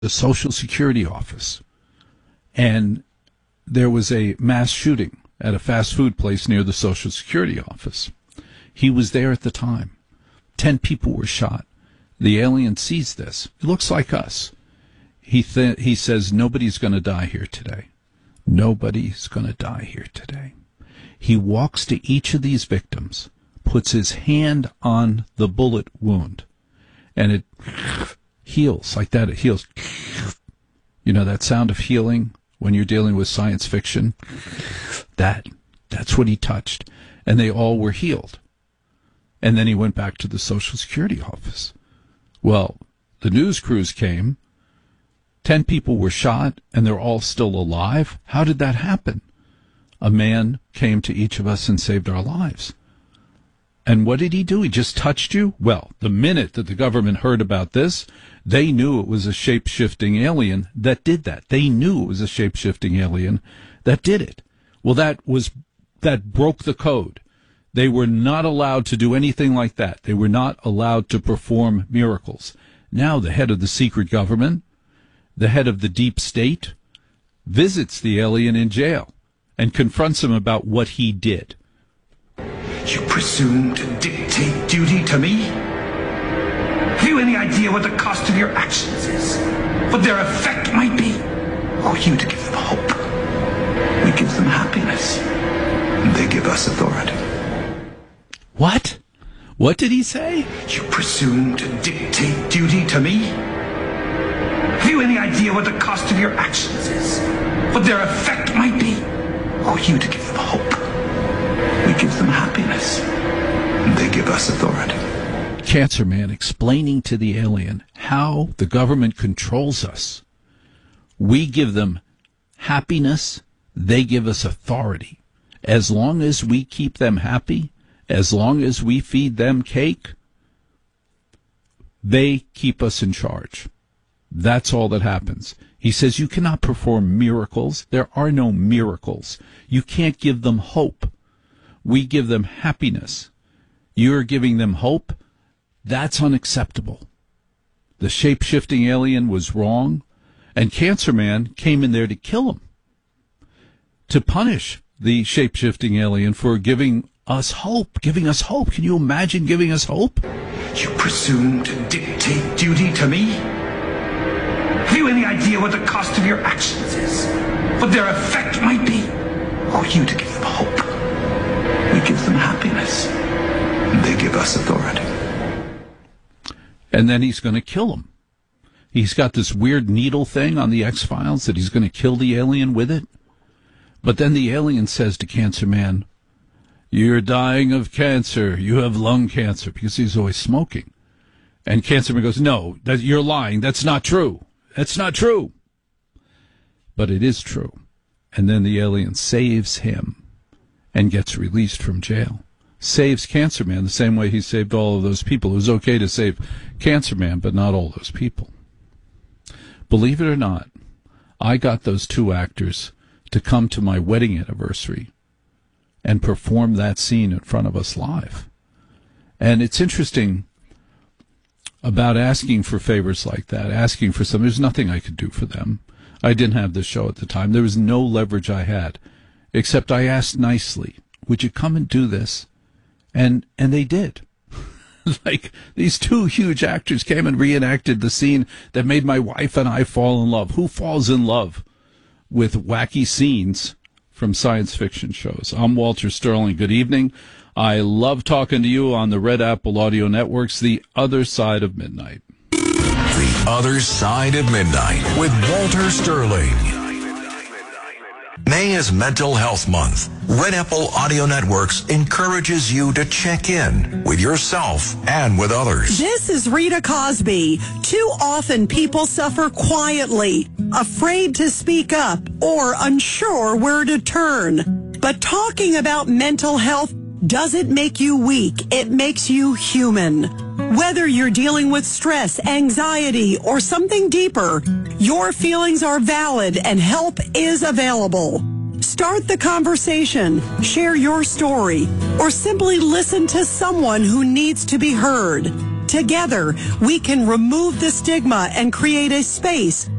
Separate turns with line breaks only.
the Social Security office, and there was a mass shooting at a fast food place near the Social Security office. He was there at the time. 10 people were shot. The alien sees this. It looks like us. He says, nobody's going to die here today. Nobody's going to die here today. He walks to each of these victims, puts his hand on the bullet wound, and it heals like that. It heals. You know that sound of healing when you're dealing with science fiction? That's what he touched. And they all were healed. And then he went back to the Social Security office. Well, the news crews came. 10 people were shot, and they're all still alive. How did that happen? A man came to each of us and saved our lives. And what did he do? He just touched you? Well, the minute that the government heard about this, they knew it was a shape-shifting alien that did that. They knew it was a shape-shifting alien that did it. Well, that broke the code. They were not allowed to do anything like that. They were not allowed to perform miracles. Now the head of the secret government, the head of the deep state, visits the alien in jail and confronts him about what he did.
You presume to dictate duty to me? Have you any idea what the cost of your actions is? What their effect might be? Or you to give them hope? We give them happiness, and they give us authority.
What? What did he say?
You presume to dictate duty to me? Have you any idea what the cost of your actions is? What their effect might be? Or you to give them hope? We give them happiness, and they give us authority.
Cancer Man explaining to the alien how the government controls us. We give them happiness, they give us authority. As long as we keep them happy, as long as we feed them cake, they keep us in charge. That's all that happens. He says you cannot perform miracles. There are no miracles. You can't give them hope. We give them happiness. You're giving them hope. That's unacceptable. The shape-shifting alien was wrong, and Cancer Man came in there to kill him, to punish the shape-shifting alien for giving us hope. Giving us hope. Can you imagine giving us hope?
You presume to dictate duty to me? Have you any idea what the cost of your actions is? What their effect might be? Or you to give them hope? We give them happiness, and they give us authority.
And then he's going to kill him. He's got this weird needle thing on the X-Files that he's going to kill the alien with it. But then the alien says to Cancer Man, "You're dying of cancer. You have lung cancer," because he's always smoking. And Cancer Man goes, "No, you're lying. That's not true. That's not true." But it is true. And then the alien saves him and gets released from jail. Saves Cancer Man the same way he saved all of those people. It was okay to save Cancer Man, but not all those people. Believe it or not, I got those two actors to come to my wedding anniversary and perform that scene in front of us live. And it's interesting about asking for favors like that, asking for something. There's nothing I could do for them. I didn't have this show at the time. There was no leverage I had, except I asked nicely, "Would you come and do this?" And they did. Like, these two huge actors came and reenacted the scene that made my wife and I fall in love. Who falls in love with wacky scenes from science fiction shows? I'm Walter Sterling. Good evening. I love talking to you on the Red Apple Audio Network's The Other Side of Midnight.
The Other Side of Midnight with Walter Sterling. May is Mental Health Month. Red Apple Audio Networks encourages you to check in with yourself and with others.
This is Rita Cosby. Too often people suffer quietly, afraid to speak up, or unsure where to turn. But talking about mental health doesn't make you weak. It makes you human. Whether you're dealing with stress, anxiety, or something deeper, your feelings are valid and help is available. Start the conversation, share your story, or simply listen to someone who needs to be heard. Together, we can remove the stigma and create a space